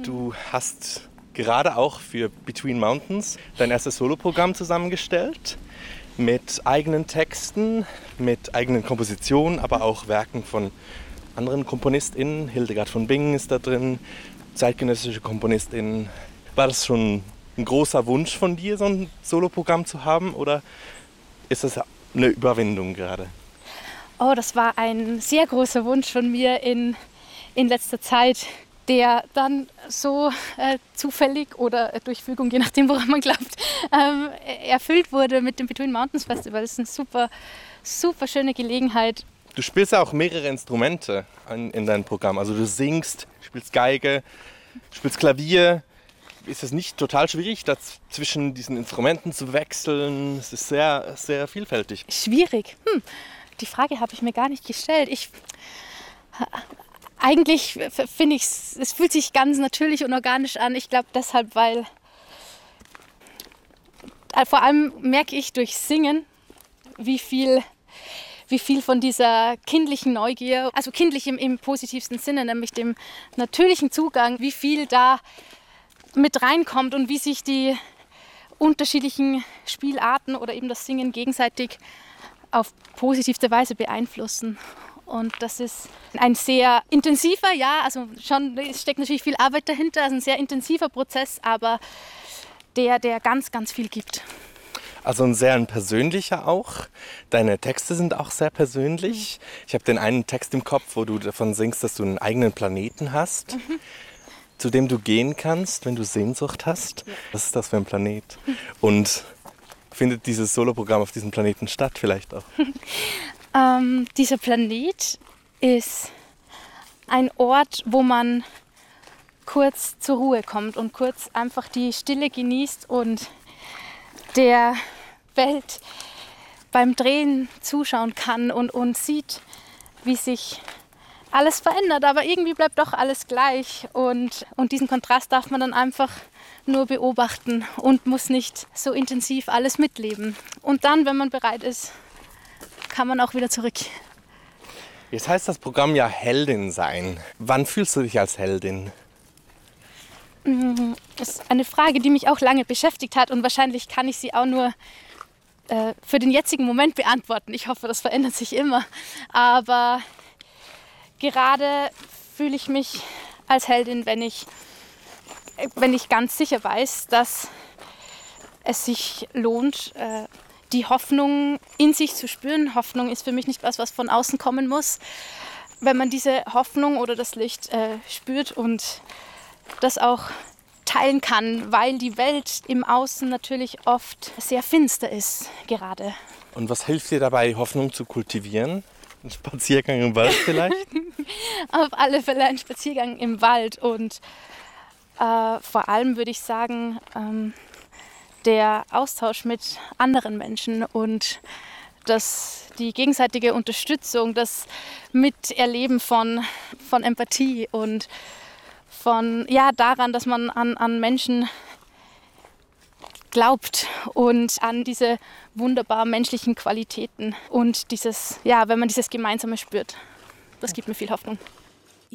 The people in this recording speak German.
Du hast gerade auch für Between Mountains dein erstes Soloprogramm zusammengestellt. Mit eigenen Texten, mit eigenen Kompositionen, aber auch Werken von anderen KomponistInnen. Hildegard von Bingen ist da drin, zeitgenössische KomponistInnen. War das schon ein großer Wunsch von dir, so ein Soloprogramm zu haben? Oder ist das eine Überwindung gerade? Oh, das war ein sehr großer Wunsch von mir in letzter Zeit, der dann so zufällig oder durch Fügung, je nachdem, woran man glaubt, erfüllt wurde mit dem Between Mountains Festival. Das ist eine super, super schöne Gelegenheit. Du spielst ja auch mehrere Instrumente in deinem Programm. Also du singst, spielst Geige, spielst Klavier. Ist es nicht total schwierig, zwischen diesen Instrumenten zu wechseln? Es ist sehr, sehr vielfältig. Schwierig? Die Frage habe ich mir gar nicht gestellt. Eigentlich finde ich, es fühlt sich ganz natürlich und organisch an. Ich glaube deshalb, weil vor allem merke ich durch Singen, wie viel von dieser kindlichen Neugier, also kindlich im positivsten Sinne, nämlich dem natürlichen Zugang, wie viel da mit reinkommt und wie sich die unterschiedlichen Spielarten oder eben das Singen gegenseitig auf positivste Weise beeinflussen. Und das ist ein sehr intensiver, also schon, es steckt natürlich viel Arbeit dahinter, also ein sehr intensiver Prozess, aber der ganz, ganz viel gibt. Also ein persönlicher auch. Deine Texte sind auch sehr persönlich. Ich habe den einen Text im Kopf, wo du davon singst, dass du einen eigenen Planeten hast, zu dem du gehen kannst, wenn du Sehnsucht hast. Ja. Was ist das für ein Planet? Und findet dieses Soloprogramm auf diesem Planeten statt vielleicht auch? Dieser Planet ist ein Ort, wo man kurz zur Ruhe kommt und kurz einfach die Stille genießt und der Welt beim Drehen zuschauen kann und sieht, wie sich alles verändert, aber irgendwie bleibt doch alles gleich und diesen Kontrast darf man dann einfach nur beobachten und muss nicht so intensiv alles mitleben. Und dann, wenn man bereit ist, kann man auch wieder zurück. Jetzt heißt das Programm ja Heldin sein. Wann fühlst du dich als Heldin? Das ist eine Frage, die mich auch lange beschäftigt hat und wahrscheinlich kann ich sie auch nur für den jetzigen Moment beantworten. Ich hoffe, das verändert sich immer. Aber gerade fühle ich mich als Heldin, wenn ich ganz sicher weiß, dass es sich lohnt, die Hoffnung in sich zu spüren. Hoffnung ist für mich nicht was von außen kommen muss. Wenn man diese Hoffnung oder das Licht spürt und das auch teilen kann, weil die Welt im Außen natürlich oft sehr finster ist gerade. Und was hilft dir dabei, Hoffnung zu kultivieren? Ein Spaziergang im Wald vielleicht? Auf alle Fälle ein Spaziergang im Wald und vor allem würde ich sagen, der Austausch mit anderen Menschen und die gegenseitige Unterstützung, das Miterleben von Empathie und daran, dass man an Menschen glaubt und an diese wunderbar menschlichen Qualitäten und wenn man dieses Gemeinsame spürt. Das gibt mir viel Hoffnung.